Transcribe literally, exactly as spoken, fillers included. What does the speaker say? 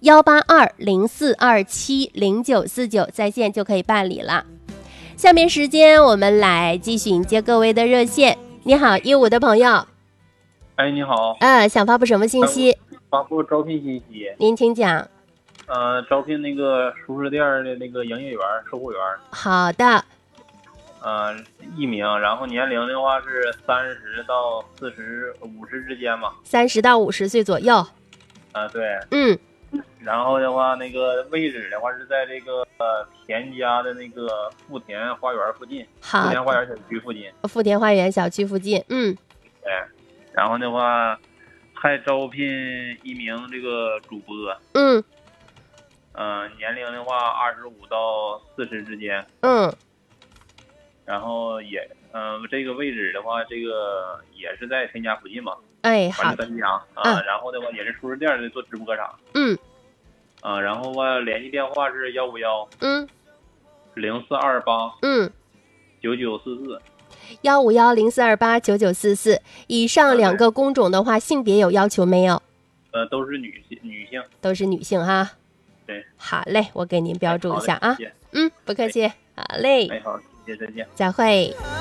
幺八二零四二七零九四九，在线就可以办理了。下面时间我们来继续迎接各位的热线。你好，一五的朋友。 哎，你好。 呃，想发布什么信息？ 发布招聘信息。 您请讲。 呃，招聘那个熟食店的那个营业员、售货员。 好的。 呃，一名，然后年龄的话是三十到四十五十之间吧。 三十到五十岁左右。 啊、呃，对。 嗯。 然后的话，那个位置的话是在这个呃田家的那个富田花园附近。 好。 富田花园小区附近。 富田花园小区附近。嗯。 对。然后的话，还招聘一名这个主播。 嗯。 呃，年龄的话二十五到四十之间。 嗯。 然后也，嗯、呃，这个位置的话，这个也是在田家附近嘛。 哎，好。 咱家啊、呃嗯，然后的话也是熟食店的做直播场。 嗯。 啊、呃，然后吧，联系电话是幺五幺。 嗯。 零四二八。 嗯。 九九四四。 幺五幺零四二八九九四四。以上两个工种的话，性别有要求没有？ 呃，都是女性，女性。 都是女性哈。 对。 好嘞，我给您标注一下啊。 哎、 嗯，不客气。好嘞。 哎，好，谢谢，再见。 再会。